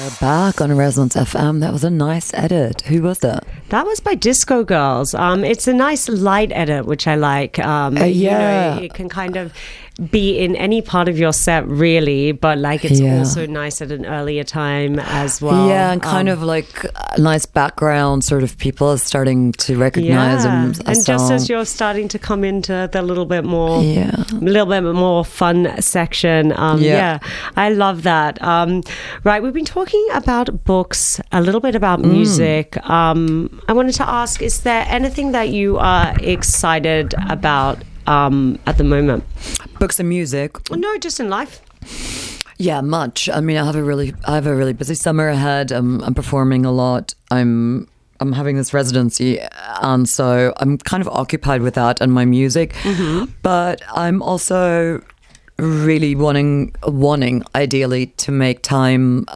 Back on Resonance FM. That was a nice edit. Who was that? That was by Disco Girls. It's a nice light edit, which I like. Yeah. It can kind of be in any part of your set, really, but like it's also nice at an earlier time as well. Yeah, and kind of like a nice background, sort of people are starting to recognize and just as you're starting to come into the little bit more fun section. I love that. Right, we've been talking about books, a little bit about music. I wanted to ask, is there anything that you are excited about at the moment? Books and music? No, just in life. Yeah, much. I mean, I have a really busy summer ahead. I'm performing a lot. I'm having this residency, and so I'm kind of occupied with that and my music. Mm-hmm. But I'm also really wanting ideally to make time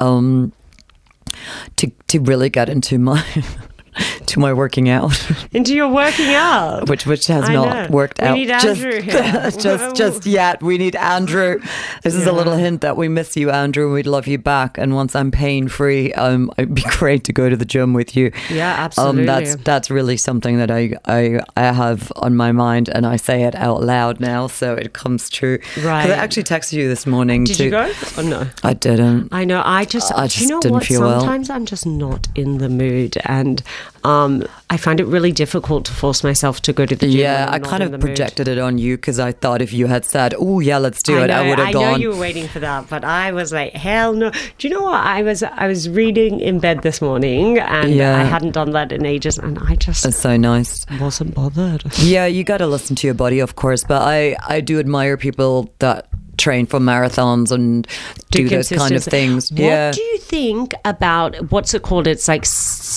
to really get into my to my working out. Into your working out? Which has not worked out. We need Andrew here. just yet. We need Andrew. This is a little hint that we miss you, Andrew. We'd love you back. And once I'm pain-free, it'd be great to go to the gym with you. Yeah, absolutely. That's really something that I have on my mind, and I say it out loud now, so it comes true. Right. Because I actually texted you this morning. Did you go? Or no? I didn't. I know. I just didn't feel well. Sometimes I'm just not in the mood, and I find it really difficult to force myself to go to the gym. Yeah, I kind of projected it on you because I thought if you had said, "Oh yeah, let's do it," I would have gone. I know you were waiting for that, but I was like, "Hell no!" Do you know what? I was reading in bed this morning, and I hadn't done that in ages, and I just it's so nice. Wasn't bothered. Yeah, you got to listen to your body, of course, but I do admire people that train for marathons and do those kind of things. What do you think about what's it called? It's like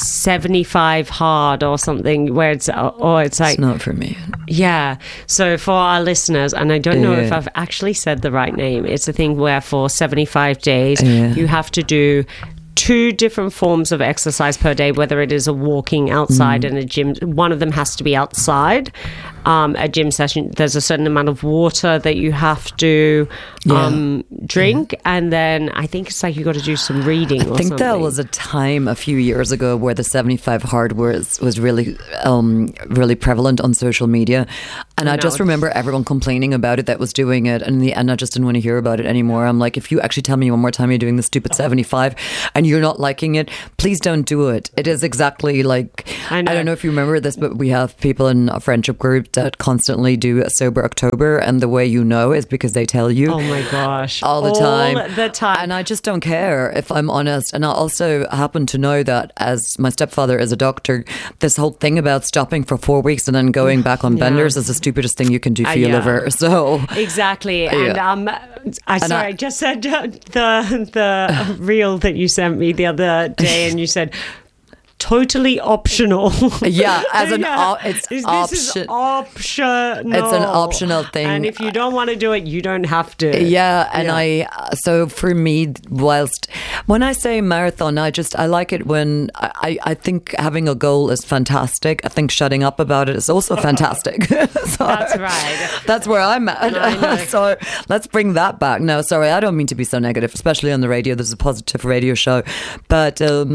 75 hard or something, where it's like it's not for me. Yeah. So for our listeners, and I don't know if I've actually said the right name, it's a thing where for 75 days you have to do 2 different forms of exercise per day, whether it is a walking outside and a gym. One of them has to be outside. A gym session, there's a certain amount of water that you have to drink, and then I think it's like you got to do some reading. I think there was a time a few years ago where the 75 hard was really really prevalent on social media, and I just remember everyone complaining about it that was doing it, and in the end I just didn't want to hear about it anymore. I'm like, if you actually tell me one more time you're doing the stupid 75 and you're not liking it, please don't do it. It is exactly like, I don't know if you remember this, but we have people in a friendship group that constantly do a sober October, and the way you know is because they tell you. Oh my gosh. All the time. And I just don't care, if I'm honest. And I also happen to know that, as my stepfather is a doctor, this whole thing about stopping for 4 weeks and then going back on benders is the stupidest thing you can do for your liver. So exactly. And I just said the reel that you sent me the other day, and you said totally optional. Yeah, as an this is optional. It's an optional thing, and if you don't want to do it, you don't have to. Yeah, and so for me, when I say marathon, I like it when I think having a goal is fantastic. I think shutting up about it is also fantastic. So that's right. That's where I'm at. So let's bring that back. No, sorry, I don't mean to be so negative, especially on the radio. This is a positive radio show, but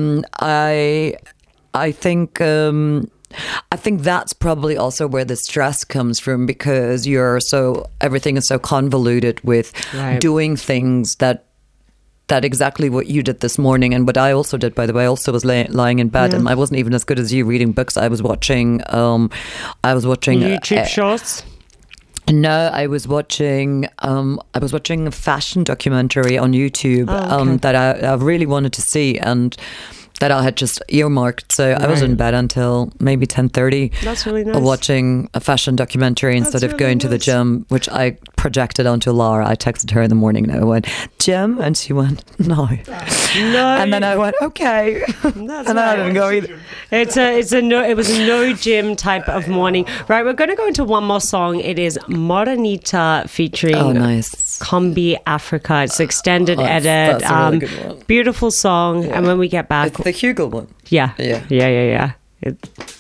I think that's probably also where the stress comes from, because everything is so convoluted with doing things that exactly what you did this morning, and what I also did, by the way. I also was lying in bed, and I wasn't even as good as you reading books. I was watching YouTube shorts. No, I was watching a fashion documentary on YouTube that I really wanted to see, and that I had just earmarked. So I was in bed until maybe 10:30. That's really nice. Watching a fashion documentary instead of going to the gym, which I projected onto Laura. I texted her in the morning and I went, "Gym?" And she went, "No." And then I went, "Okay." And I didn't go either. It was a no gym type of morning. Right, we're going to go into one more song. It is Morenita featuring Kombi Africa. It's extended edit. That's a really good one. Beautiful song. Yeah. And when we get back, it's the Hugo one. Yeah.